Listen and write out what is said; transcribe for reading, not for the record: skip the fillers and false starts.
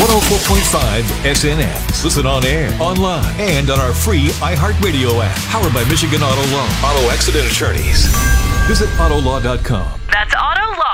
104.5 SNS. Listen on air, online, and on our free iHeartRadio app. Powered by Michigan Auto Loan. Auto Accident Attorneys. Visit Autolaw.com. That's Autolaw.